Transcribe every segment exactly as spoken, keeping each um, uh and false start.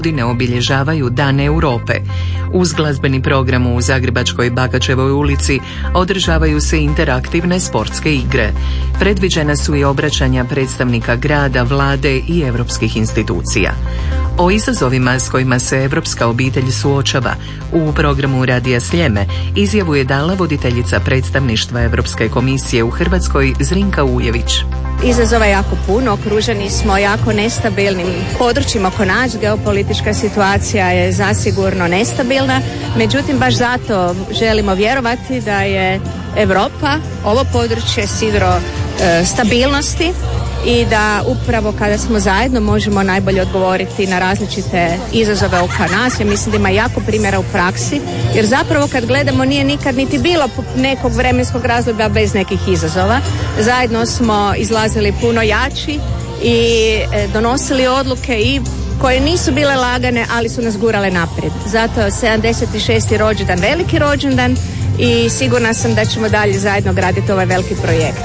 godine obilježavaju Dan Europe. Uz glazbeni program u zagrebačkoj Bakačevoj ulici održavaju se interaktivne sportske igre. Predviđena su i obraćanja predstavnika grada, vlade i europskih institucija. O izazovima s kojima se europska obitelj suočava u programu Radija Sljeme izjavu je dala voditeljica predstavništva Europske komisije u Hrvatskoj Zrinka Ujević. Izazova je jako puno, okruženi smo jako nestabilnim područjima oko nas, geopolitička situacija je zasigurno nestabilna, međutim baš zato želimo vjerovati da je Europa, ovo područje sidro e, stabilnosti i da upravo kada smo zajedno možemo najbolje odgovoriti na različite izazove oko nas. Ja mislim da ima jako primjera u praksi, jer zapravo kad gledamo nije nikad niti bilo nekog vremenskog razdoblja bez nekih izazova. Zajedno smo izlazili puno jači i donosili odluke i koje nisu bile lagane, ali su nas gurale naprijed. Zato sedamdeset šesti rođendan, veliki rođendan i sigurna sam da ćemo dalje zajedno graditi ovaj veliki projekt.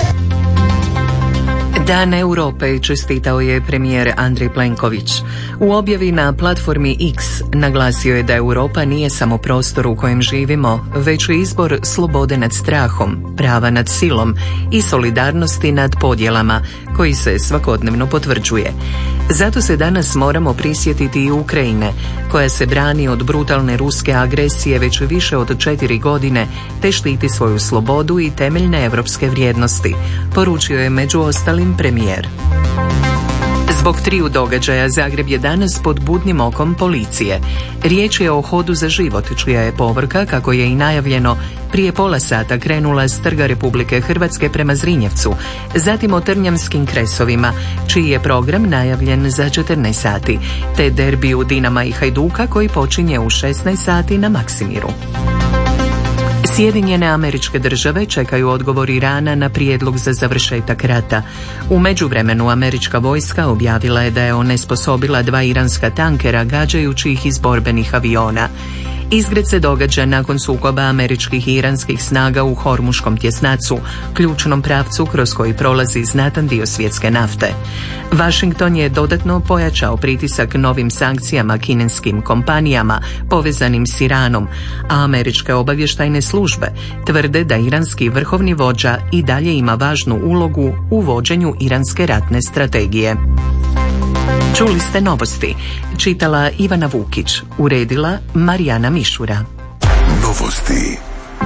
Dan Europe čestitao je premijer Andrej Plenković. U objavi na platformi X naglasio je da Europa nije samo prostor u kojem živimo, već i izbor slobode nad strahom, prava nad silom i solidarnosti nad podjelama, koji se svakodnevno potvrđuje. Zato se danas moramo prisjetiti i Ukrajine, koja se brani od brutalne ruske agresije već više od četiri godine, te štiti svoju slobodu i temeljne europske vrijednosti, poručio je među ostalim premijer. Zbog triju događaja Zagreb je danas pod budnim okom policije. Riječ je o Hodu za život, čija je povorka, kako je i najavljeno, prije pola sata krenula s Trga Republike Hrvatske prema Zrinjevcu, zatim o Trnjavskim kresovima, čiji je program najavljen za četrnaest sati, te derbiju Dinama i Hajduka koji počinje u šesnaest sati na Maksimiru. Sjedinjene Američke Države čekaju odgovor Irana na prijedlog za završetak rata. U međuvremenu američka vojska objavila je da je onesposobila dva iranska tankera gađajući ih iz borbenih aviona. Izgred se događa nakon sukoba američkih i iranskih snaga u Hormuškom tjesnacu, ključnom pravcu kroz koji prolazi znatan dio svjetske nafte. Washington je dodatno pojačao pritisak novim sankcijama kineskim kompanijama povezanim s Iranom, a američke obavještajne službe tvrde da iranski vrhovni vođa i dalje ima važnu ulogu u vođenju iranske ratne strategije. Čuli ste novosti. Čitala Ivana Vukić. Uredila Marijana Mišura. Novosti.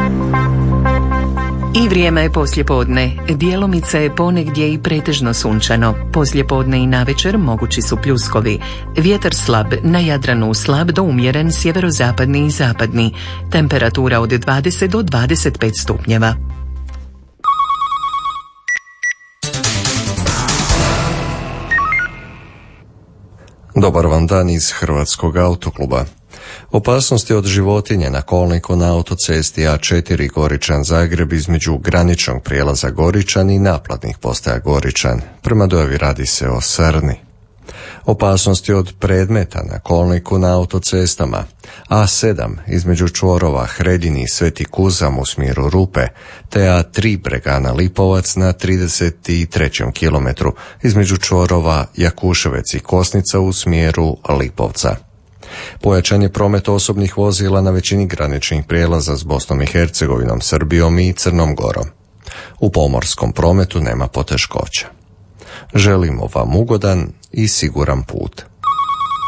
I vrijeme je poslijepodne. Djelomice je ponegdje i pretežno sunčano. Poslijepodne i navečer mogući su pljuskovi. Vjetar slab, na Jadranu slab do umjeren sjeverozapadni i zapadni. Temperatura od dvadeset do dvadeset pet stupnjeva. Dobar vam dan iz Hrvatskog autokluba. Opasnosti od životinje na kolniku na autocesti A četiri Goričan-Zagreb između graničnog prijelaza Goričan i naplatnih postaja Goričan. Prema dojavi radi se o srni. Opasnosti od predmeta na kolniku na autocestama A sedam između čvorova Hreljini i Sveti Kuzam u smjeru Rupe, te A tri Bregana Lipovac na trideset trećem kilometru između čvorova Jakuševec i Kosnica u smjeru Lipovca. Pojačan je promet osobnih vozila na većini graničnih prijelaza s Bosnom i Hercegovinom, Srbijom i Crnom Gorom. U pomorskom prometu nema poteškoća. Želimo vam ugodan i siguran put.